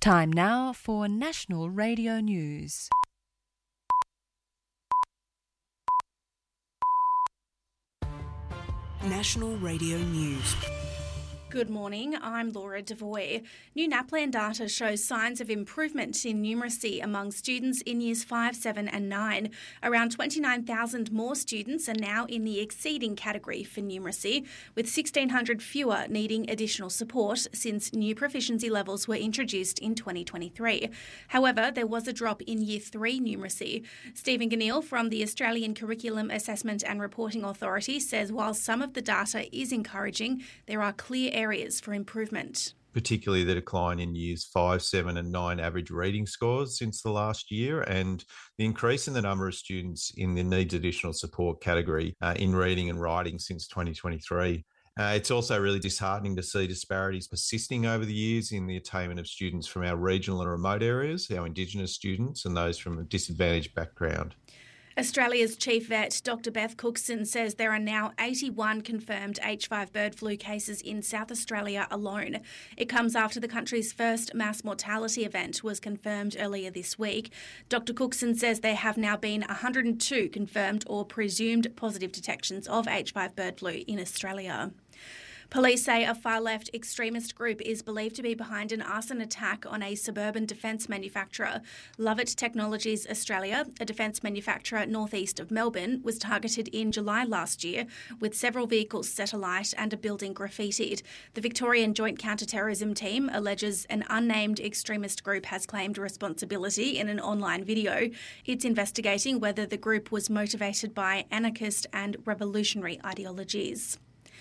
Time now for National Radio News. National Radio News. Good morning, I'm Laura Devoy. New NAPLAN data shows signs of improvement in numeracy among students in Years 5, 7 and 9. Around 29,000 more students are now in the exceeding category for numeracy, with 1,600 fewer needing additional support since new proficiency levels were introduced in 2023. However, there was a drop in Year 3 numeracy. Stephen Ganil from the Australian Curriculum Assessment and Reporting Authority says while some of the data is encouraging, there are clear areas for improvement. Particularly the decline in Years 5, 7 and 9 average reading scores since the last year, and the increase in the number of students in the needs additional support category in reading and writing since 2023. It's also really disheartening to see disparities persisting over the years in the attainment of students from our regional and remote areas, our Indigenous students and those from a disadvantaged background. Australia's chief vet, Dr Beth Cookson, says there are now 81 confirmed H5 bird flu cases in South Australia alone. It comes after the country's first mass mortality event was confirmed earlier this week. Dr Cookson says there have now been 102 confirmed or presumed positive detections of H5 bird flu in Australia. Police say a far-left extremist group is believed to be behind an arson attack on a suburban defence manufacturer. Lovett Technologies Australia, a defence manufacturer northeast of Melbourne, was targeted in July last year, with several vehicles set alight and a building graffitied. The Victorian Joint Counter-Terrorism Team alleges an unnamed extremist group has claimed responsibility in an online video. It's investigating whether the group was motivated by anarchist and revolutionary ideologies.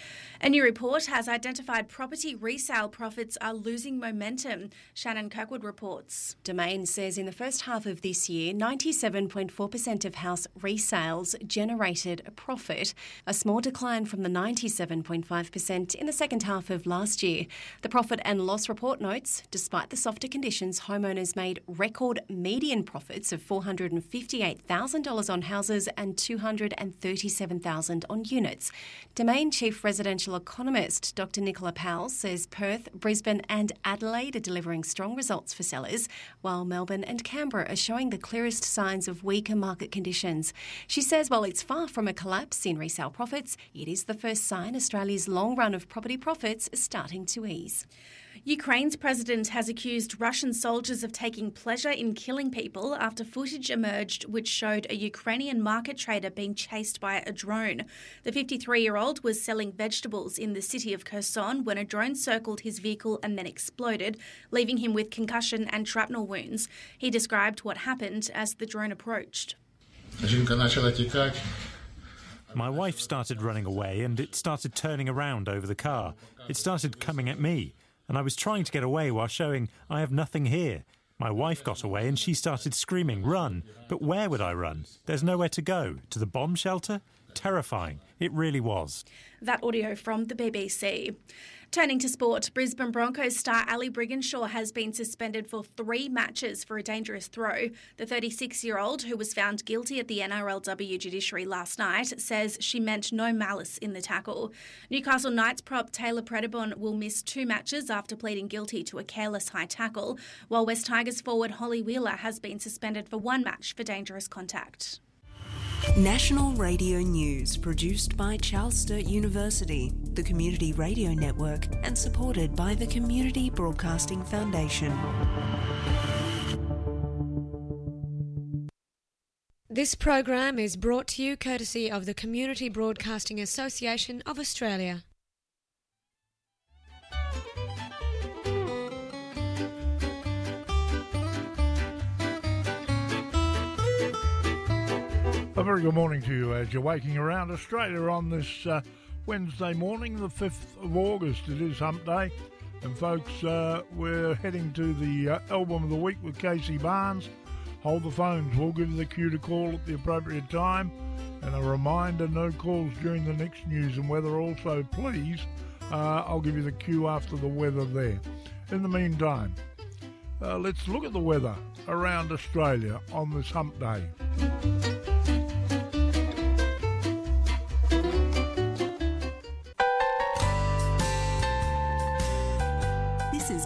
A new report has identified property resale profits are losing momentum. Shannon Kirkwood reports. Domain says in the first half of this year, 97.4% of house resales generated a profit, a small decline from the 97.5% in the second half of last year. The profit and loss report notes, despite the softer conditions, homeowners made record median profits of $458,000 on houses and $237,000 on units. Domain Chief Residential Economist Dr Nicola Powell says Perth, Brisbane and Adelaide are delivering strong results for sellers, while Melbourne and Canberra are showing the clearest signs of weaker market conditions. She says while it's far from a collapse in resale profits, it is the first sign Australia's long run of property profits is starting to ease. Ukraine's president has accused Russian soldiers of taking pleasure in killing people after footage emerged which showed a Ukrainian market trader being chased by a drone. The 53-year-old was selling vegetables in the city of Kherson when a drone circled his vehicle and then exploded, leaving him with concussion and shrapnel wounds. He described what happened as the drone approached. My wife started running away and it started turning around over the car. It started coming at me. And I was trying to get away while showing I have nothing here. My wife got away and she started screaming, "Run!" But where would I run? There's nowhere to go. To the bomb shelter? Terrifying. It really was. That audio from the BBC. Turning to sport, Brisbane Broncos star Ali Brigginshaw has been suspended for 3 matches for a dangerous throw. The 36-year-old, who was found guilty at the NRLW judiciary last night, says she meant no malice in the tackle. Newcastle Knights prop Taylor Predibon will miss 2 matches after pleading guilty to a careless high tackle, while West Tigers forward Holly Wheeler has been suspended for 1 match for dangerous contact. National Radio News, produced by Charles Sturt University, the Community Radio Network, and supported by the Community Broadcasting Foundation. This program is brought to you courtesy of the Community Broadcasting Association of Australia. A very good morning to you as you're waking around Australia on this Wednesday morning, the 5th of August. It is Hump Day. And folks, we're heading to the Album of the Week with Casey Barnes. Hold the phones. We'll give you the cue to call at the appropriate time. And a reminder, no calls during the next news and weather. Also, please, I'll give you the cue after the weather there. In the meantime, let's look at the weather around Australia on this Hump Day.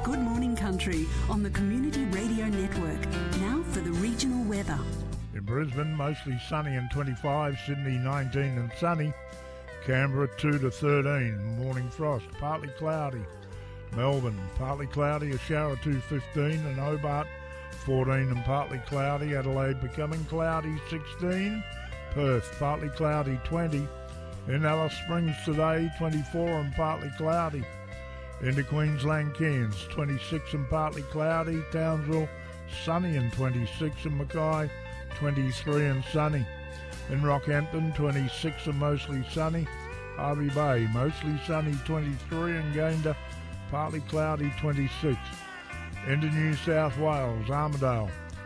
Good Morning Country on the Community Radio Network. Now for the regional weather. In Brisbane, mostly sunny and 25. Sydney, 19 and sunny. Canberra, 2 to 13. Morning frost, partly cloudy. Melbourne, partly cloudy, a shower 2, 15. And Hobart, 14 and partly cloudy. Adelaide, becoming cloudy, 16. Perth, partly cloudy, 20. In Alice Springs today, 24 and partly cloudy. Into Queensland, Cairns, 26 and partly cloudy. Townsville, sunny and 26. And Mackay, 23 and sunny. In Rockhampton, 26 and mostly sunny. Hervey Bay, mostly sunny, 23. And Gayndah, partly cloudy, 26. Into New South Wales, Armidale,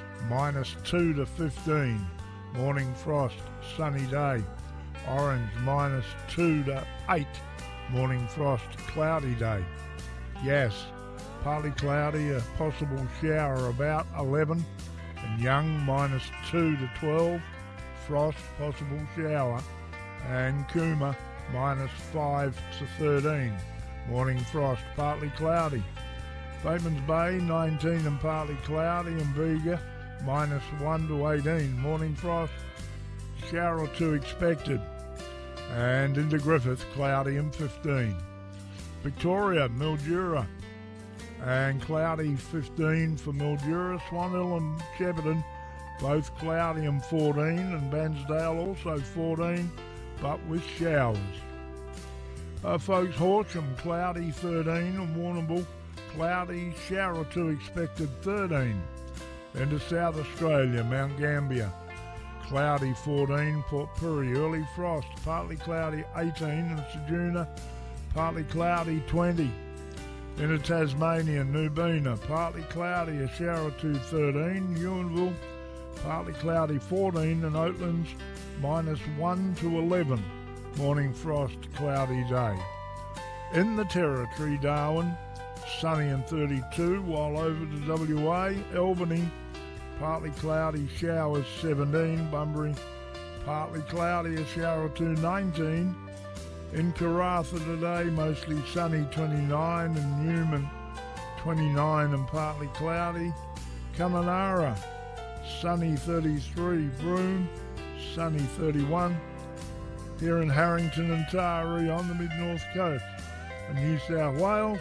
-2 to 15. Morning frost, sunny day. Orange, -2 to 8. Morning frost, cloudy day. Yass, partly cloudy, a possible shower about 11. And Young, -2 to 12. Frost, possible shower. And Cooma, -5 to 13. Morning frost, partly cloudy. Batemans Bay, 19 and partly cloudy. And Bega, -1 to 18. Morning frost, shower or two expected. And into Griffith, cloudy and 15. Victoria, Mildura, and cloudy 15 for Mildura. Swan Hill and Shepparton, both cloudy and 14. And Bansdale also 14, but with showers. Folks, Horsham, cloudy 13. And Warrnambool, cloudy, shower or two expected 13. Into South Australia, Mount Gambier, cloudy 14. Port Pirie, early frost, partly cloudy 18. And Ceduna, partly cloudy 20. Into Tasmania, Nubina, partly cloudy, a shower or two 13. Ewanville, partly cloudy 14. And Oatlands, -1 to 11. Morning frost, cloudy day. In the Territory, Darwin, sunny and 32. While over to WA, Albany, partly cloudy, showers 17. Bunbury, partly cloudy, a shower or two 19. In Karratha today, mostly sunny 29. And Newman, 29 and partly cloudy. Kununurra, sunny 33. Broome, sunny 31. Here in Harrington and Taree on the mid-north coast. And New South Wales,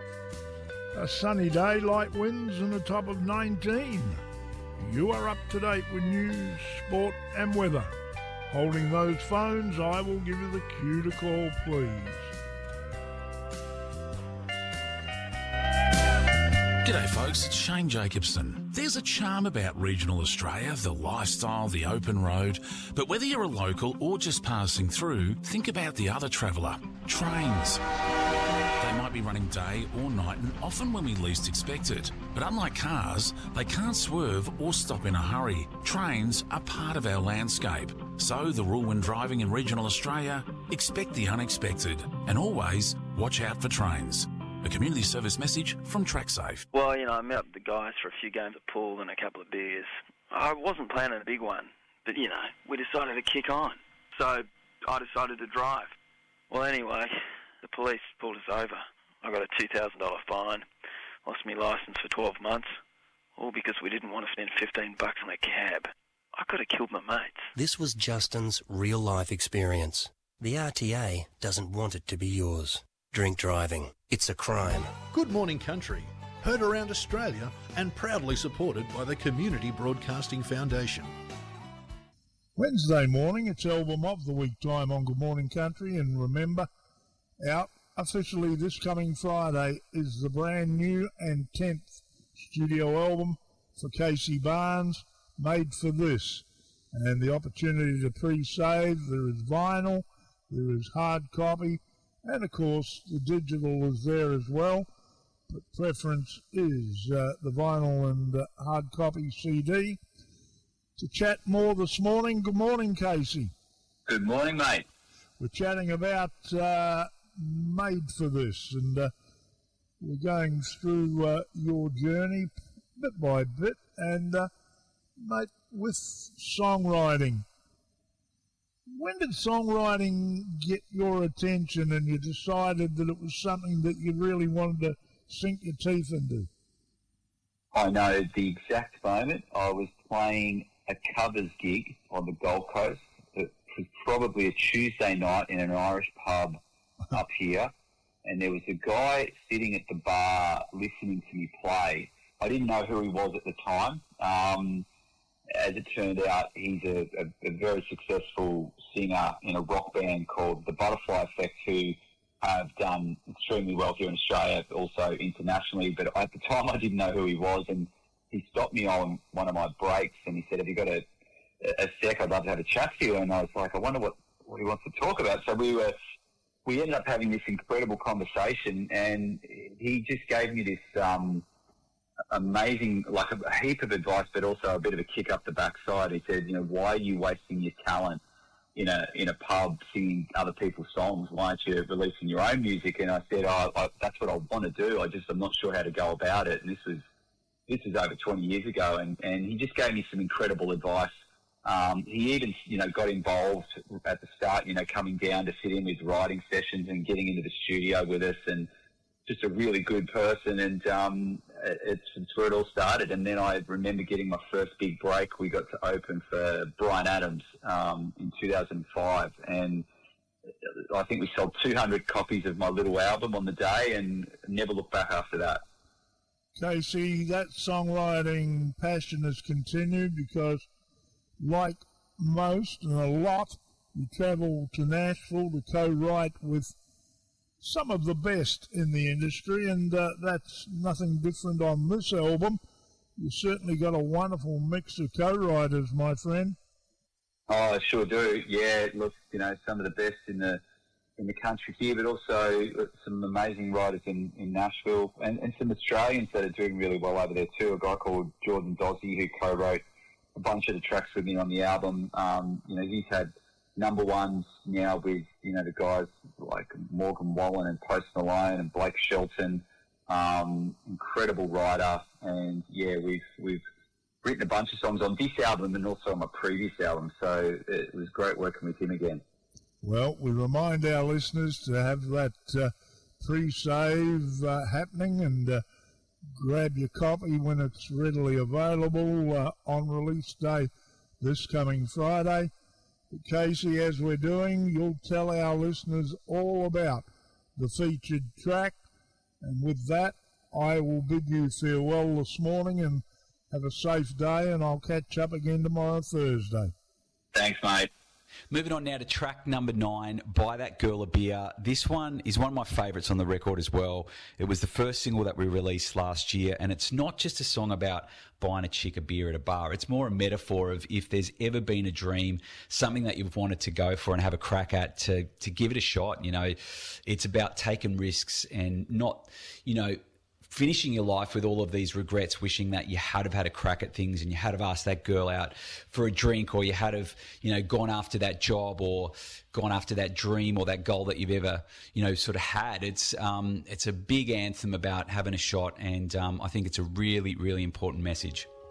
a sunny day, light winds and a top of 19. You are up to date with news, sport and weather. Holding those phones, I will give you the cue to call, please. G'day folks, it's Shane Jacobson. There's a charm about regional Australia, the lifestyle, the open road. But whether you're a local or just passing through, think about the other traveller, trains. They might be running day or night and often when we least expect it. But unlike cars, they can't swerve or stop in a hurry. Trains are part of our landscape. So the rule when driving in regional Australia, expect the unexpected and always watch out for trains. A community service message from TrackSafe. Well, I met up with the guys for a few games of pool and a couple of beers. I wasn't planning a big one, but, we decided to kick on. So I decided to drive. Well, anyway, the police pulled us over. I got a $2,000 fine, lost my licence for 12 months, all because we didn't want to spend $15 on a cab. I could have killed my mates. This was Justin's real-life experience. The RTA doesn't want it to be yours. Drink driving. It's a crime. Good Morning Country, heard around Australia and proudly supported by the Community Broadcasting Foundation. Wednesday morning, it's Album of the Week time on Good Morning Country. And remember, out officially this coming Friday is the brand new and 10th studio album for Casey Barnes, Made for This. And the opportunity to pre-save, there is vinyl, there is hard copy, and, of course, the digital is there as well, but preference is the vinyl and hard copy CD. To chat more this morning, good morning, Casey. Good morning, mate. We're chatting about Made for This, and we're going through your journey bit by bit, and, mate, with songwriting. When did songwriting get your attention and you decided that it was something that you really wanted to sink your teeth into? I know the exact moment. I was playing a covers gig on the Gold Coast. It was probably a Tuesday night in an Irish pub up here, and there was a guy sitting at the bar listening to me play. I didn't know who he was at the time. As it turned out, he's a very successful singer in a rock band called The Butterfly Effect, who have done extremely well here in Australia, but also internationally. But at the time, I didn't know who he was, and he stopped me on one of my breaks, and he said, "Have you got a sec? I'd love to have a chat to you." And I was like, I wonder what he wants to talk about. So we ended up having this incredible conversation, and he just gave me this amazing, like a heap of advice, but also a bit of a kick up the backside. He said, why are you wasting your talent in a pub singing other people's songs? Why aren't you releasing your own music? And I said, that's what I want to do. I'm not sure how to go about it. And this was over 20 years ago, and he just gave me some incredible advice. He even, got involved at the start, coming down to sit in with writing sessions and getting into the studio with us, and just a really good person. And it's where it all started. And then I remember getting my first big break. We got to open for Bryan Adams in 2005, and I think we sold 200 copies of my little album on the day, and never looked back after that. Casey, that songwriting passion has continued because, like most and a lot, you travel to Nashville to co-write with some of the best in the industry, and that's nothing different on this album. You certainly got a wonderful mix of co-writers, my friend. Oh, I sure do. Yeah, look, some of the best in the country here, but also some amazing writers in Nashville, and some Australians that are doing really well over there too. A guy called Jordan Dossie, who co-wrote a bunch of the tracks with me on the album. He's had number ones now with, the guys like Morgan Wallen and Post Malone and Blake Shelton. Incredible writer. And yeah, we've written a bunch of songs on this album and also on my previous album. So it was great working with him again. Well, we remind our listeners to have that pre-save happening, and grab your copy when it's readily available on release day this coming Friday. But Casey, as we're doing, you'll tell our listeners all about the featured track. And with that, I will bid you farewell this morning and have a safe day, and I'll catch up again tomorrow, Thursday. Thanks, mate. Moving on now to track number 9, Buy That Girl a Beer. This one is one of my favourites on the record as well. It was the first single that we released last year, and it's not just a song about buying a chick a beer at a bar. It's more a metaphor of if there's ever been a dream, something that you've wanted to go for and have a crack at, to give it a shot. It's about taking risks and not, finishing your life with all of these regrets, wishing that you had have had a crack at things and you had have asked that girl out for a drink, or you had have, gone after that job or gone after that dream or that goal that you've ever, sort of had. It's a big anthem about having a shot, and I think it's a really, really important message.